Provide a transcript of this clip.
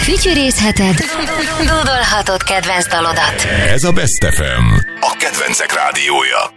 Fütyörészheted, dúdolhatod kedvenc dalodat. Ez a Best FM, a kedvencek rádiója.